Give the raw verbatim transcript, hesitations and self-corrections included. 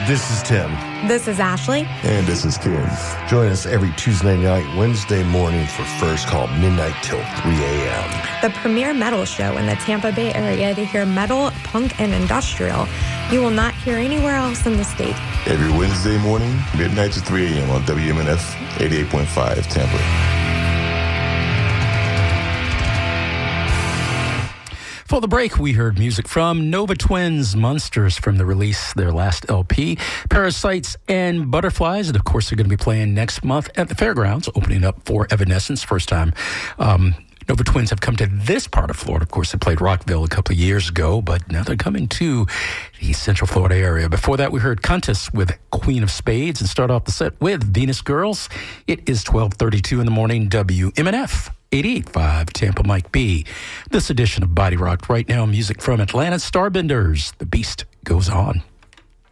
This is Tim. This is Ashley. And this is Ken. Join us every Tuesday night, Wednesday morning for First Call, midnight till three a.m. The premier metal show in the Tampa Bay area to hear metal, punk, and industrial you will not hear anywhere else in the state. Every Wednesday morning, midnight to three a.m. on W M N F eighty-eight point five Tampa. For the break, we heard music from Nova Twins, Monsters, from the release, their last L P, Parasites and Butterflies. And of course, they're going to be playing next month at the Fairgrounds, opening up for Evanescence. First time um, Nova Twins have come to this part of Florida. Of course, they played Rockville a couple of years ago, but now they're coming to the Central Florida area. Before that, we heard Countess with Queen of Spades and start off the set with Venus Girls. It is twelve thirty-two in the morning, W M N F. eighty-eight point five Tampa Mike B. This edition of Body Rock right now, music from Atlanta Starbenders. The Beast Goes On.